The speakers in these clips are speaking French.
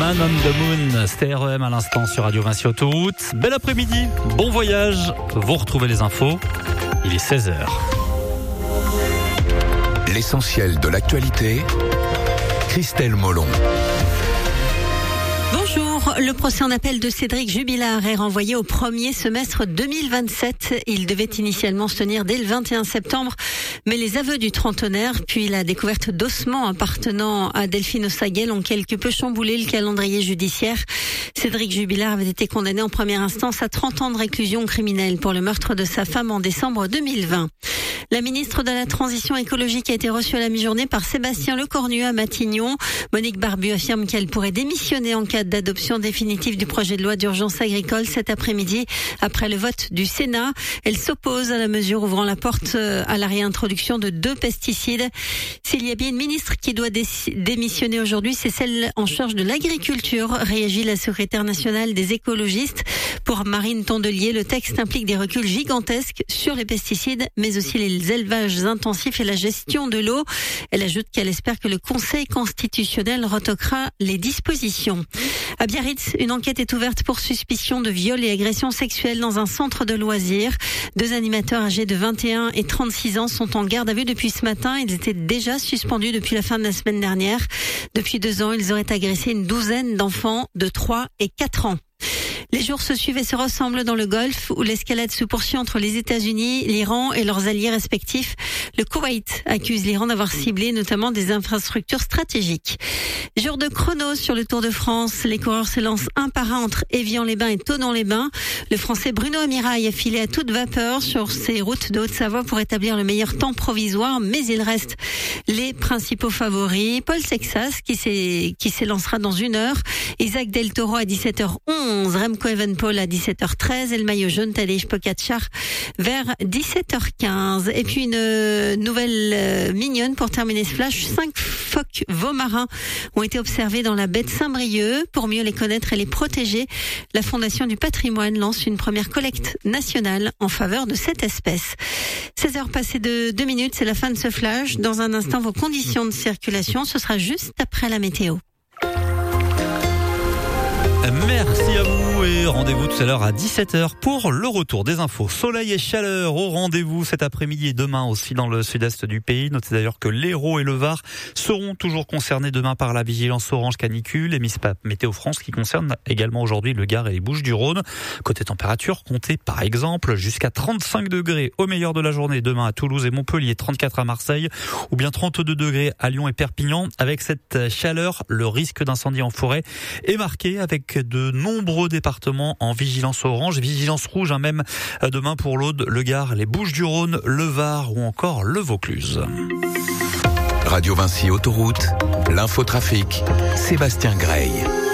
Man on the Moon, STREM à l'instant sur Radio Vinci Autoroute. Bel après-midi, bon voyage. Vous retrouvez les infos, il est 16h. L'essentiel de l'actualité, Christelle Molon. Bonjour, le procès en appel de Cédric Jubilard est renvoyé au premier semestre 2027. Il devait initialement se tenir dès le 21 septembre, mais les aveux du trentenaire, puis la découverte d'ossements appartenant à Delphine Ossaguel ont quelque peu chamboulé le calendrier judiciaire. Cédric Jubilard avait été condamné en première instance à 30 ans de réclusion criminelle pour le meurtre de sa femme en décembre 2020. La ministre de la Transition écologique a été reçue à la mi-journée par Sébastien Lecornu à Matignon. Monique Barbu affirme qu'elle pourrait démissionner en cas d'adoption définitive du projet de loi d'urgence agricole cet après-midi après le vote du Sénat. Elle s'oppose à la mesure ouvrant la porte à la réintroduction de 2 pesticides. S'il y a bien une ministre qui doit démissionner aujourd'hui, c'est celle en charge de l'agriculture, réagit la secrétaire nationale des écologistes. Pour Marine Tondelier, le texte implique des reculs gigantesques sur les pesticides, mais aussi les élevages intensifs et la gestion de l'eau. Elle ajoute qu'elle espère que le Conseil constitutionnel retoquera les dispositions. À Biarritz, une enquête est ouverte pour suspicion de viol et agression sexuelle dans un centre de loisirs. 2 animateurs âgés de 21 et 36 ans sont en garde à vue depuis ce matin. Ils étaient déjà suspendus depuis la fin de la semaine dernière. Depuis 2 ans, ils auraient agressé une douzaine d'enfants de 3 et 4 ans. Les jours se suivent et se ressemblent dans le Golfe, où l'escalade se poursuit entre les États-Unis, l'Iran et leurs alliés respectifs. Le Koweït accuse l'Iran d'avoir ciblé notamment des infrastructures stratégiques. Jour de chrono sur le Tour de France. Les coureurs se lancent un par un entre Évian-les-Bains et Thonon-les-Bains. Le Français Bruno Amirail a filé à toute vapeur sur ses routes de Haute-Savoie pour établir le meilleur temps provisoire, mais il reste les principaux favoris. Paul Sexas qui s'élancera dans 1 heure. Isaac Del Toro à 17h11. Remco Evenepoel à 17h13 et le maillot jaune Tadej Pogačar vers 17h15. Et puis une nouvelle mignonne pour terminer ce flash. 5 phoques veaux-marins ont été observés dans la baie de Saint-Brieuc. Pour mieux les connaître et les protéger, la Fondation du patrimoine lance une première collecte nationale en faveur de cette espèce. 16h passées de 2 minutes, c'est la fin de ce flash. Dans un instant, vos conditions de circulation, ce sera juste après la météo. Merci à vous et rendez-vous tout à l'heure à 17h pour le retour des infos. Soleil et chaleur au rendez-vous cet après-midi et demain aussi dans le sud-est du pays. Notez d'ailleurs que l'Hérault et le Var seront toujours concernés demain par la vigilance orange canicule émise par Météo France qui concerne également aujourd'hui le Gard et les Bouches-du-Rhône. Côté température, comptez par exemple jusqu'à 35 degrés au meilleur de la journée demain à Toulouse et Montpellier, 34 à Marseille ou bien 32 degrés à Lyon et Perpignan. Avec cette chaleur, le risque d'incendie en forêt est marqué avec de nombreux départements en vigilance orange, vigilance rouge même demain pour l'Aude, le Gard, les Bouches-du-Rhône, le Var ou encore le Vaucluse. Radio Vinci Autoroute, l'infotrafic, Sébastien Grey.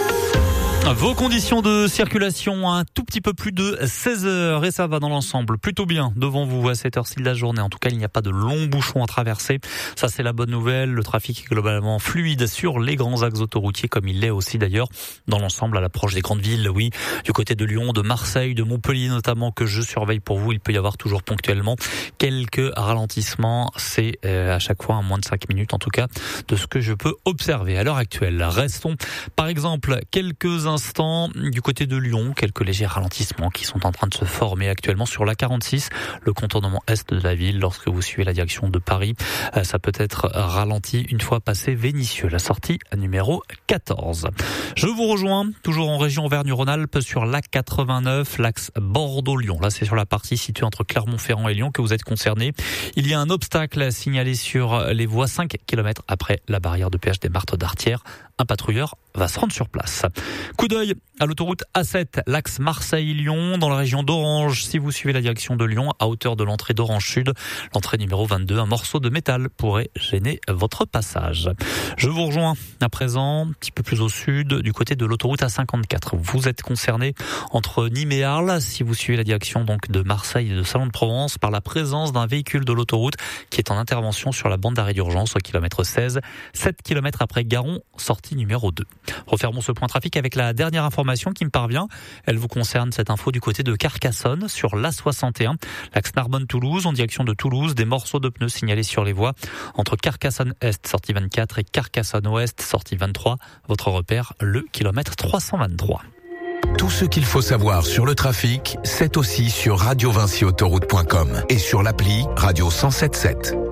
Vos conditions de circulation, un tout petit peu plus de 16 heures et ça va dans l'ensemble plutôt bien devant vous à cette heure-ci de la journée. En tout cas, il n'y a pas de longs bouchons à traverser. Ça, c'est la bonne nouvelle. Le trafic est globalement fluide sur les grands axes autoroutiers comme il l'est aussi d'ailleurs dans l'ensemble à l'approche des grandes villes. Oui, du côté de Lyon, de Marseille, de Montpellier notamment que je surveille pour vous. Il peut y avoir toujours ponctuellement quelques ralentissements. C'est à chaque fois en moins de 5 minutes en tout cas de ce que je peux observer à l'heure actuelle. Restons par exemple quelques instants du côté de Lyon, quelques légers ralentissements qui sont en train de se former actuellement sur la 46, le contournement est de la ville. Lorsque vous suivez la direction de Paris, ça peut être ralenti une fois passé Vénissieux, la sortie numéro 14. Je vous rejoins toujours en région Auvergne-Rhône-Alpes sur la 89, l'axe Bordeaux-Lyon. Là, c'est sur la partie située entre Clermont-Ferrand et Lyon que vous êtes concerné. Il y a un obstacle signalé sur les voies 5 km après la barrière de péage des Martres d'Artière. Un patrouilleur va se rendre sur place. Coup d'œil à l'autoroute A7, l'axe Marseille-Lyon, dans la région d'Orange. Si vous suivez la direction de Lyon, à hauteur de l'entrée d'Orange Sud, l'entrée numéro 22, un morceau de métal pourrait gêner votre passage. Je vous rejoins à présent, un petit peu plus au sud, du côté de l'autoroute A54. Vous êtes concerné entre Nîmes et Arles, si vous suivez la direction donc de Marseille et de Salon de Provence, par la présence d'un véhicule de l'autoroute qui est en intervention sur la bande d'arrêt d'urgence au kilomètre 16, 7 km après Garon, sortie numéro 2. Refermons ce point trafic avec la dernière information information qui me parvient. Elle vous concerne, cette info, du côté de Carcassonne, sur l'A61. L'axe Narbonne-Toulouse, en direction de Toulouse. Des morceaux de pneus signalés sur les voies. Entre Carcassonne-Est, sortie 24, et Carcassonne-Ouest, sortie 23. Votre repère, le kilomètre 323. Tout ce qu'il faut savoir sur le trafic, c'est aussi sur radiovinciautoroute.com et sur l'appli Radio 107.7.